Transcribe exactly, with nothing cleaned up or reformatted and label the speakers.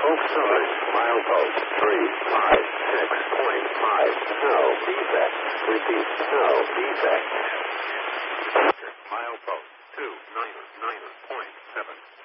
Speaker 1: Hope Source, milepost three five six point five. No defect. Repeat, no defect. Milepost two nine nine point seven.